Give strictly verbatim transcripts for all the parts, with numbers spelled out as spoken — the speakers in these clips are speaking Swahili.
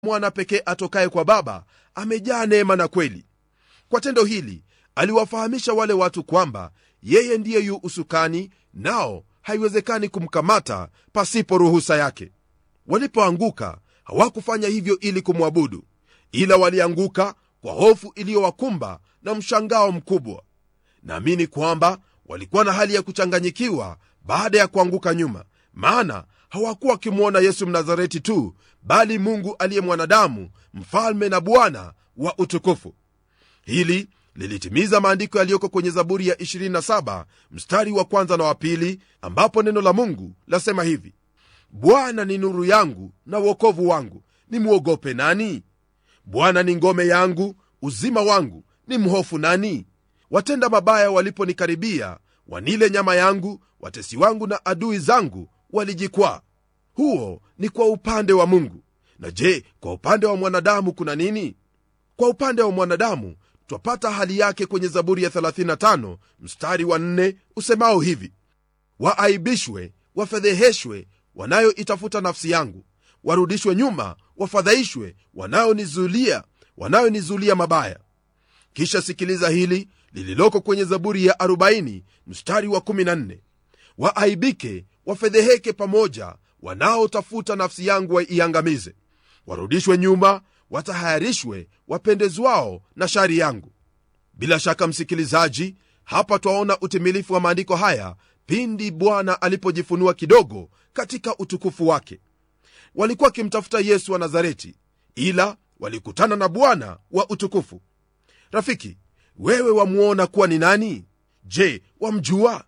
mwana pekee atokaye kwa Baba amejaa neema na kweli. Kwa tendo hili aliwafahamisha wale watu kwamba yeye ndiye yu usukani, nao haiwezekani kumkamata pasipo ruhusa yake. Walipoanguka hawakufanya hivyo ili kumwabudu, ila walianguka kwa hofu iliyowakumba na mshangao mkubwa. Naamini kwamba walikuwa na hali ya kuchanganyikiwa baada ya kuanguka nyuma, maana hawakuwa wakimwona Yesu Mnazareti tu, bali Mungu aliye mwanadamu, mfalme na Bwana wa utukufu. Hili lilitimiza maandiko yaliyoko kwenye Zaburi ya ishirini na saba mstari wa kwanza na wa pili, ambapo neno la Mungu lasema hivi: Bwana ni nuru yangu na wokovu wangu, nimwogope nani? Bwana ni ngome yangu, uzima wangu, nimhofu nani? Watenda mabaya waliponikaribia, wanile nyama yangu, watesi wangu na adui zangu walijikwaa. Huo ni kwa upande wa Mungu. Na je, kwa upande wa mwanadamu kuna nini? Kwa upande wa mwanadamu twapata hali yake kwenye Zaburi ya thelathini na tano mstari wa nne usemao hivi: waaibishwe, wafedheheshwe wanayoitafuta nafsi yangu, warudishwe nyuma, wafadhaishwe wanayonizulia wanayonizulia mabaya. Kisha sikiliza hili lililoko kwenye Zaburi ya arobaini mstari wa kumi na nne: waaibike, wafedheheke pamoja wanaotafuta nafsi yangu waiangamize, warudishwe nyuma, watahayarishwe wapendezwao na shari yangu. Bila shaka msikilizaji, hapa twaona utimilifu wa maandiko haya pindi Bwana alipojifunua kidogo katika utukufu wake. Walikuwa wakimtafuta Yesu wa Nazareti, ila walikutana na Bwana wa utukufu. Rafiki, wewe wamuona kuwa ni nani? Je, wamjua?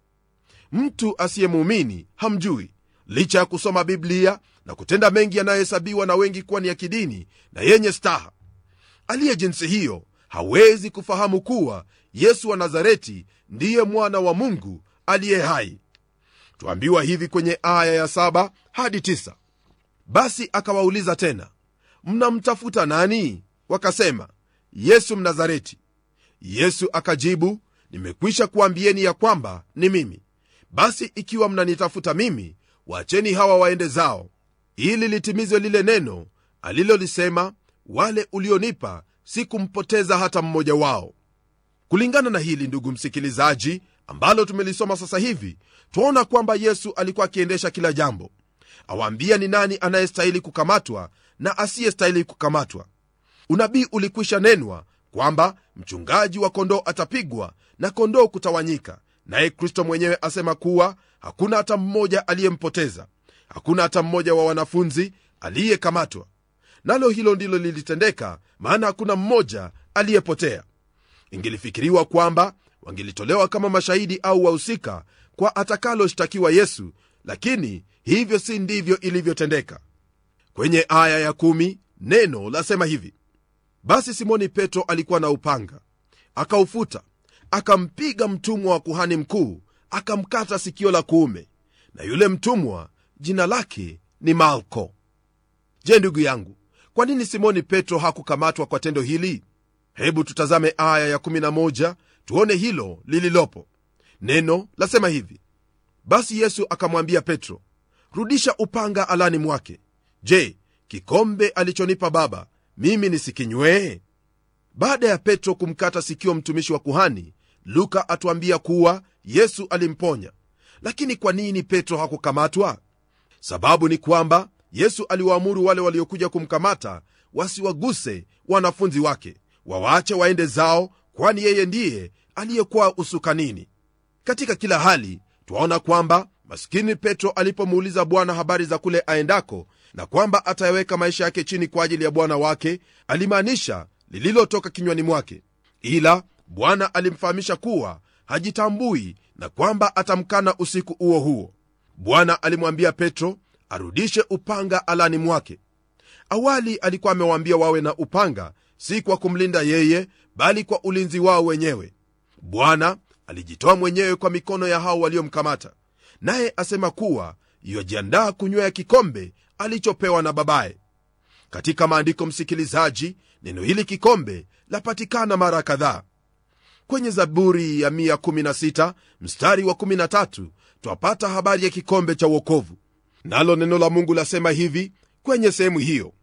Mtu asiyemuumini hamjui, licha ya kusoma Biblia na kutenda mengi yanayohesabiwa na wengi kuwa ni ya kidini na yenye staha. Aliye jinsi hiyo hawezi kufahamu kuwa Yesu wa Nazareti ndiye mwana wa Mungu aliye hai. Tuambiwa hivi kwenye aya ya saba hadi tisa: basi akawauliza tena, mnamtafuta nani? Wakasema, Yesu Mnazareti. Yesu akajibu, nimekwisha kuambieni ya kwamba ni mimi. Basi ikiwa mnanitafuta mimi, waacheni hawa waende zao, ili litimizwe lile neno alilolisema, wale ulionipa sikumpoteza hata mmoja wao. Kulingana na hili, ndugu msikilizaji, ambalo tumelisoma sasa hivi, tuona kwamba Yesu alikuwa akiendesha kila jambo. Awaambia ni nani anayestahili kukamatwa na asiyestahili kukamatwa. Unabii ulikwisha nenwa kwamba mchungaji wa kondoo atapigwa na kondoo kutawanyika, naye Kristo mwenyewe asema kuwa hakuna hata mmoja aliyempoteza, hakuna hata mmoja wa wanafunzi aliyekamatwa. Nalo hilo ndilo lilitendeka, maana hakuna mmoja aliyepotea. Ingelifikiriwa kwamba wangelitolewa kama mashahidi au wahusika kwa atakaloshtakiwa Yesu, lakini hivyo si ndivyo ilivyotendeka. Kwenye aya ya kumi neno lasema hivi: basi Simoni Petro alikuwa na upanga, akaufuta, akampiga mtumwa wa kuhani mkuu, akamkata sikio la kuume, na yule mtumwa jina lake ni Malko. Je, ndugu yangu, kwa nini Simoni Petro hakukamatwa kwa tendo hili? Hebu tutazame aya ya kumi na moja tuone hilo lililopo. Neno lasema hivi: basi Yesu akamwambia Petro, rudisha upanga alani mwake. Je, kikombe alichonipa Baba mimi nisikinywee? Baada ya Petro kumkata sikio mtumishi wa kuhani, Luka atuambia kuwa Yesu alimponya. Lakini kwa nini Petro hakukamatwa? Sababu ni kwamba Yesu aliwaamuru wale waliokuja kumkamata wasiwaguse wanafunzi wake, wawaache waende zao, kwani yeye ndiye aliyekuwa usukanini. Katika kila hali twaona kwamba maskini Petro alipomuuliza Bwana habari za kule aendako na kwamba atayaweka maisha yake chini kwa ajili ya Bwana wake, alimaanisha lililotoka kinywani mwake, ila Bwana alimfahamisha kuwa hajitambui na kwamba atamkana usiku huo huo. Bwana alimwambia Petro arudishe upanga alani mwake. Awali alikuwa amewaambia wawe na upanga, si kwa kumlinda yeye, bali kwa ulinzi wao wenyewe. Bwana alijitoa mwenyewe kwa mikono ya hao waliomkamata, naye asema kuwa yajiandaa kunywea kikombe alichopewa na babaye. Katika maandiko, msikilizaji, neno hili kikombe lapatikana mara kadhaa. Kwenye Zaburi ya mia kumi na sita mstari wa kumi na tatu twapata habari ya kikombe cha wokovu, nalo neno la Mungu lasema hivi kwenye sehemu hiyo: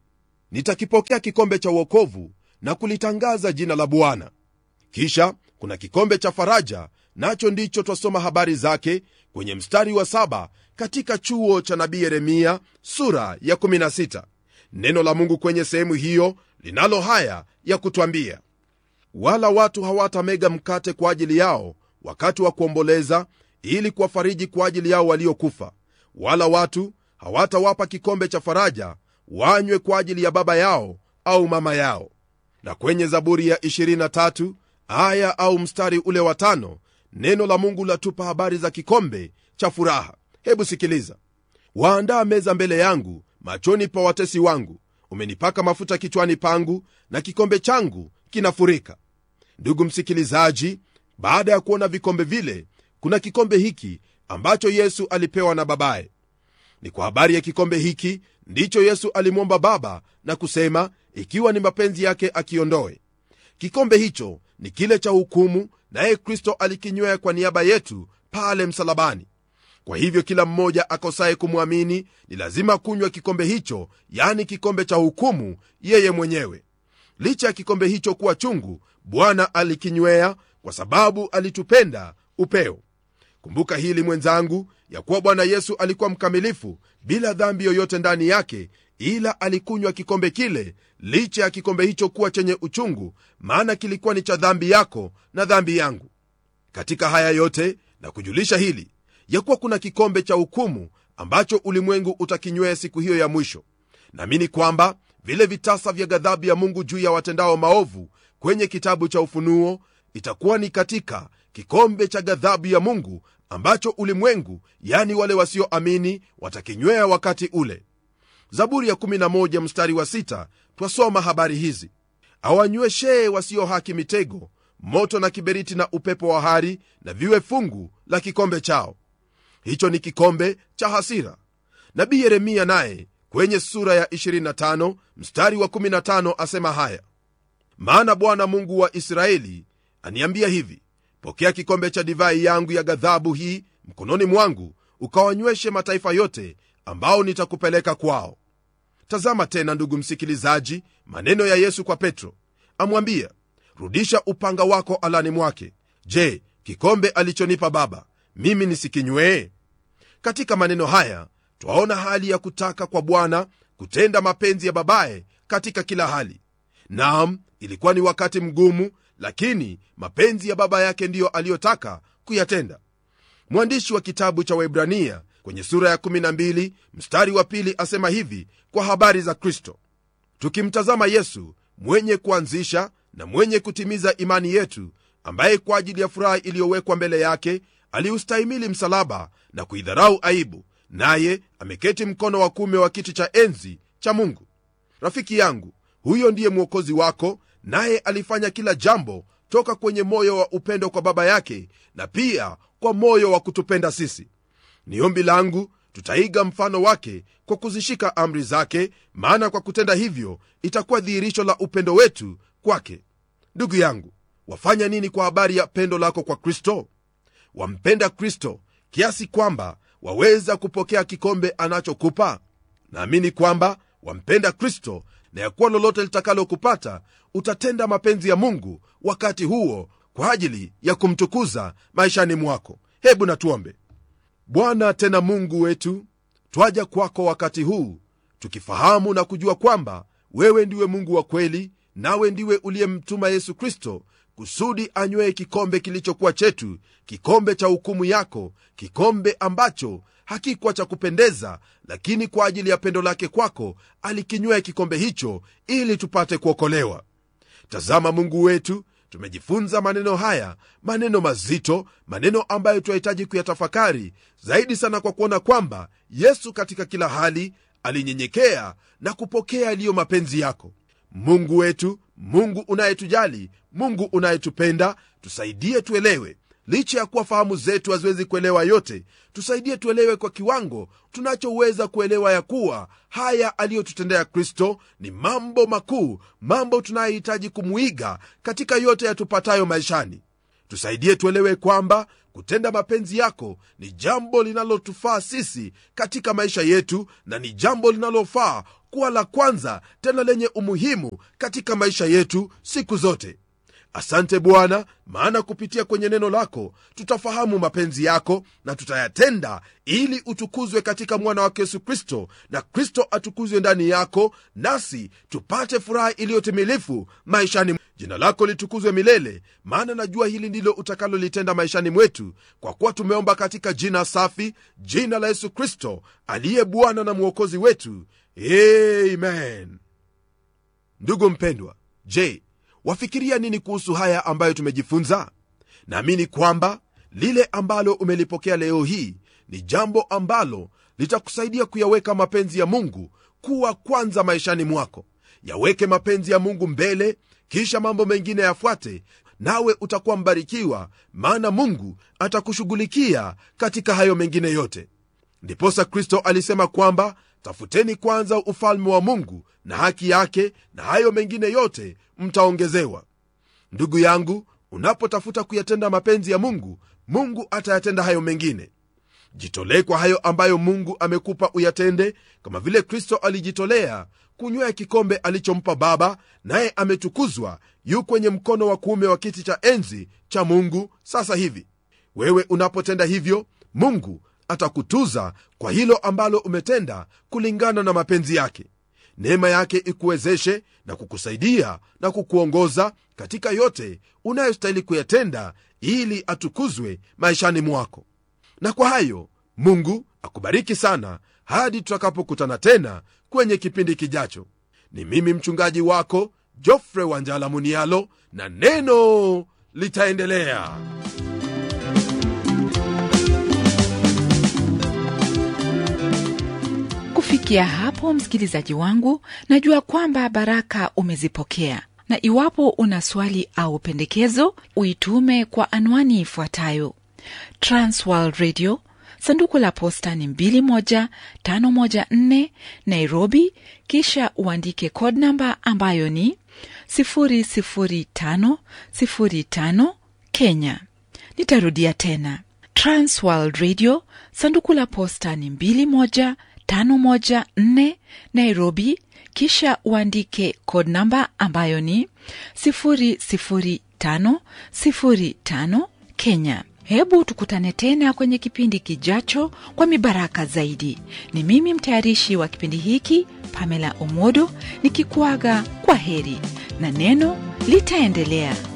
nitakipokea kikombe cha wokovu na kulitangaza jina la Bwana. Kisha kuna kikombe cha faraja, nacho ndicho twasoma habari zake kwenye mstari wa saba katika chuo cha nabii Yeremia sura ya kumi na sita. Neno la Mungu kwenye sehemu hiyo linalo haya ya kutwambia: wala watu hawatamega mkate kwa ajili yao wakati wa kuomboleza, ili kuwafariji kwa ajili yao waliokufa, wala watu hawatawapa kikombe cha faraja wanywe kwa ajili ya baba yao au mama yao. Na kwenye Zaburi ya ishirini na tatu aya au mstari ule wa tano, neno la Mungu latupa habari za kikombe cha furaha. Hebu sikiliza: waandaa meza mbele yangu machoni pa watesi wangu, umenipaka mafuta kichwani pangu, na kikombe changu kinafurika. Ndugu msikilizaji, baada ya kuona vikombe vile, kuna kikombe hiki ambacho Yesu alipewa na babaye. Ni kwa habari ya kikombe hiki ndicho Yesu alimwomba Baba na kusema ikiwa ni mapenzi yake akiondoe. Kikombe hicho ni kile cha hukumu, naye Kristo alikinywea kwa niaba yetu pale msalabani. Kwa hivyo kila mmoja akosaye kumwamini ni lazima kunywa kikombe hicho, yani kikombe cha hukumu yeye mwenyewe. Licha ya kikombe hicho kuwa chungu, Bwana alikinywea kwa sababu alitupenda upeo. Kumbuka hili mwenzangu, ya kuwa Bwana Yesu alikuwa mkamilifu bila dhambi yoyote ndani yake, ila alikunywa kikombe kile licha ya kikombe hicho kuwa chenye uchungu, maana kilikuwa ni cha dhambi yako na dhambi yangu. Katika haya yote na kujulisha hili, ya kuwa kuna kikombe cha hukumu ambacho ulimwengu utakinywea siku hiyo ya mwisho. Naamini kwamba vile vitasa vya ghadhabu ya Mungu juu ya watendao maovu kwenye kitabu cha Ufunuo itakuwa ni katika kikombe cha ghadhabu ya Mungu ambacho ulimwengu, yani wale wasioamini, watakinywea wakati ule. Zaburi ya kumi na moja mstari wa sita twasoma habari hizi: awanyweshee wasio haki mitego, moto na kiberiti na upepo wa hari, na viwe fungu la kikombe chao. Hicho ni kikombe cha hasira. Nabii Yeremia naye kwenye sura ya ishirini na tano mstari wa kumi na tano asema haya: maana Bwana Mungu wa Israeli aniambia hivi, pokea kikombe cha divai yangu ya ghadhabu hii mkononi mwangu, ukawanyweshe mataifa yote ambao nitakupeleka kwao. Tazama tena, ndugu msikilizaji, maneno ya Yesu kwa Petro. Amwambia, rudisha upanga wako alani mwake. Je, kikombe alichonipa Baba mimi nisikinywee? Katika maneno haya twaona hali ya kutaka kwa Bwana kutenda mapenzi ya babaye katika kila hali. Naam, ilikuwa ni wakati mgumu, lakini mapenzi ya baba yake ndiyo aliyotaka kuyatenda. Mwandishi wa kitabu cha Waebrania kwenye sura ya kumi na mbili mstari wa pili asema hivi kwa habari za Kristo: tukimtazama Yesu mwenye kuanzisha na mwenye kutimiza imani yetu, ambaye kwa ajili ya furaha iliyowekwa mbele yake aliustahimili msalaba na kuidharau aibu, naye ameketi mkono wa kuume wa kiti cha enzi cha Mungu. Rafiki yangu, huyo ndiye mwokozi wako, naye alifanya kila jambo toka kwenye moyo wa upendo kwa baba yake, na pia kwa moyo wa kutupenda sisi. Ni ombi langu tutaiga mfano wake kwa kuzishika amri zake, maana kwa kutenda hivyo itakuwa dhihirisho la upendo wetu kwake. Ndugu yangu, wafanya nini kwa habari ya pendo lako kwa Kristo? Wampenda Kristo kiasi kwamba waweza kupokea kikombe anachokupa? Naamini kwamba wampenda Kristo, na ya kuwa lolote litakalo kupata utatenda mapenzi ya Mungu wakati huo kwa ajili ya kumtukuza maishani mwako. Hebu na tuombe. Bwana tena Mungu wetu, twaja kwako wakati huu tukifahamu na kujua kwamba wewe ndiwe Mungu wa kweli, nawe ndiwe uliyemtuma Yesu Kristo kusudi anywee kikombe kilichokuwa chetu, kikombe cha hukumu yako, kikombe ambacho hakikuwa cha kupendeza, lakini kwa ajili ya pendo lake kwako alikinywea kikombe hicho ili tupate kuokolewa. Tazama Mungu wetu, tumejifunza maneno haya, maneno mazito, maneno ambayo tunahitaji kuyatafakari zaidi sana, kwa kuona kwamba Yesu katika kila hali alinyenyekea na kupokea yaliyo mapenzi yako. Mungu wetu, Mungu unayetujali, Mungu unayetupenda, tusaidie tuelewe. Licha ya kuwa fahamu zetu haziwezi kuelewa yote, tusaidie tuelewe kwa kiwango tunachoweza kuelewa ya kuwa haya aliyotutendea Kristo ni mambo makuu, mambo tunayohitaji kumuiga katika yote yatupatayo maishani. Tusaidie tuelewe kwamba kutenda mapenzi yako ni jambo linalotufaa sisi katika maisha yetu, na ni jambo linalofaa kuwa la kwanza tena lenye umuhimu katika maisha yetu siku zote. Asante Bwana, maana kupitia kwenye neno lako tutafahamu mapenzi yako na tutayatenda, ili utukuzwe katika mwana wake Yesu Kristo, na Kristo atukuzwe ndani yako, nasi tupate furaha iliyotimilifu maishani. Jina lako litukuzwe milele, maana najua hili ndilo utakalolitenda maishani mwetu, kwa kuwa tumeomba katika jina safi, jina la Yesu Kristo aliye Bwana na Mwokozi wetu. Amen. Ndugu mpendwa, je, wafikiria nini kuhusu haya ambayo tumejifunza? Naamini kwamba lile ambalo umelipokea leo hii ni jambo ambalo litakusaidia kuyaweka mapenzi ya Mungu kuwa kwanza maishani mwako. Yaweke mapenzi ya Mungu mbele, kisha mambo mengine yafuate, nawe utakuwa mbarikiwa, maana Mungu atakushughulikia katika hayo mengine yote. Ndiposa Kristo alisema kwamba tafuteni kwanza ufalme wa Mungu na haki yake, na hayo mengine yote mtaongezewa. Ndugu yangu, unapotafuta kuyatenda mapenzi ya Mungu, Mungu atayatenda hayo mengine. Jitolee kwa hayo ambayo Mungu amekupa uyatende, kama vile Kristo alijitolea kunywea kikombe alichompa Baba, naye ametukuzwa, yu kwenye mkono wa kuume wa kiti cha enzi cha Mungu sasa hivi. Wewe unapotenda hivyo, Mungu atakutuza kwa hilo ambalo umetenda kulingana na mapenzi yake. Neema yake ikuwezeshe na kukusaidia na kukuongoza katika yote unayostahili kuyatenda, ili atukuzwe maishani mwako. Na kwa hayo, Mungu akubariki sana hadi tutakapokutana tena kwenye kipindi kijacho. Ni mimi mchungaji wako Geoffrey Wanjala Munialo, na neno litaendelea. Kufikia hapo, msikilizaji wangu, najua kwamba baraka umezipokea, na iwapo una swali au pendekezo, uitume kwa anwani ifuatayo: Transworld Radio, sanduku la posta ni mbili moja tano moja nne, Nairobi, kisha uandike code number ambayo ni sifuri sifuri tano sifuri tano, Kenya. Nitarudia tena: Transworld Radio, sanduku la posta ni mbili moja tano moja nne, Nairobi, kisha uandike code number ambayo ni sifuri sifuri tano sifuri tano, Kenya. Hebu tukutane tena kwenye kipindi kijacho kwa mibaraka zaidi. Ni mimi mtayarishi wa kipindi hiki, Pamela Omodo, nikikuaga kwa heri, na neno litaendelea.